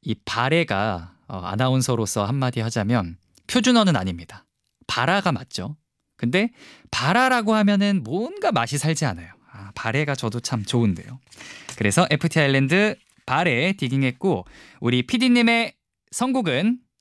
이 바레가 아나운서로서 한마디 하자면 표준어는 아닙니다. 바라가 맞죠. 근데 바라라고 하면은 뭔가 맛이 살지 않아요. 바레가 저도 참 좋은데요. 그래서 FT 아일랜드 바레 디깅했고 우리 PD님의 선곡은